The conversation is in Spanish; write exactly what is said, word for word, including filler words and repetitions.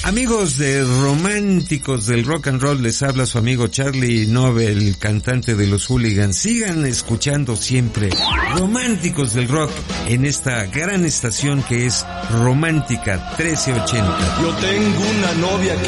Amigos de Románticos del Rock and Roll, les habla su amigo Charlie Nobel, cantante de los Hooligans. Sigan escuchando siempre Románticos del Rock en esta gran estación que es Romántica trece ochenta. Yo tengo una novia que